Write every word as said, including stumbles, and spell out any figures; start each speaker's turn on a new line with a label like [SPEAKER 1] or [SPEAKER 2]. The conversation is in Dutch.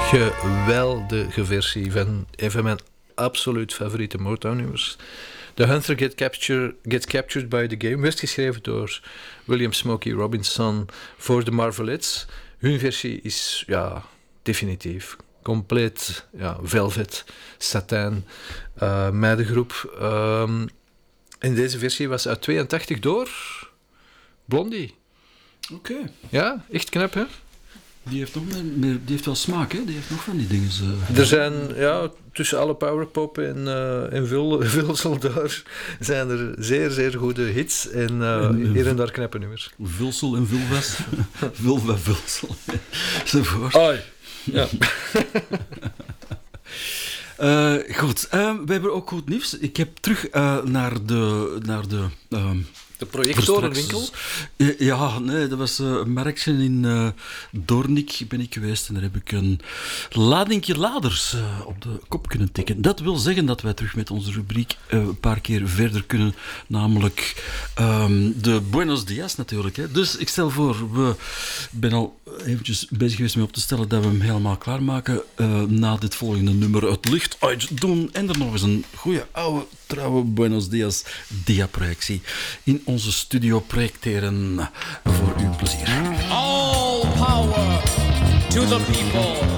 [SPEAKER 1] Geweldige versie van een van mijn absoluut favoriete Motown-nummers. The Hunter Get Capture, Gets Captured by the Game werd geschreven door William Smokey Robinson voor de Marvelettes. Hun versie is ja, definitief compleet ja, velvet, satijn, uh, meidengroep. Um, en deze versie was uit tweeëntachtig door Blondie.
[SPEAKER 2] Oké. Okay.
[SPEAKER 1] Ja, echt knap, hè?
[SPEAKER 2] Die heeft, nog meer, meer, die heeft wel smaak, hè? Die heeft nog van die dingen. Uh,
[SPEAKER 1] er zijn, ja, tussen alle powerpop en, uh, en vul, vulsel door zijn er zeer, zeer goede hits en, uh, en uh, hier en daar knappe nummers.
[SPEAKER 2] Vulsel en vulvest. Vulva, vulsel. Enzovoort.
[SPEAKER 1] Oi. Ja.
[SPEAKER 2] uh, goed, uh, we hebben ook goed nieuws. Ik heb terug uh, naar de... Naar de um,
[SPEAKER 1] De projectorenwinkel?
[SPEAKER 2] Ja, nee, dat was uh, een merkje in uh, Doornik ben ik geweest en daar heb ik een ladingje laders uh, op de kop kunnen tikken. Dat wil zeggen dat wij terug met onze rubriek uh, een paar keer verder kunnen, namelijk um, de Buenos Dias natuurlijk. Hè. Dus ik stel voor, we ben al eventjes bezig geweest mee op te stellen dat we hem helemaal klaarmaken. Uh, na dit volgende nummer het licht uitdoen en er nog eens een goede oude trouwe Buenos Dias diaprojectie in onze studio projecteren voor uw plezier.
[SPEAKER 3] All power to the people.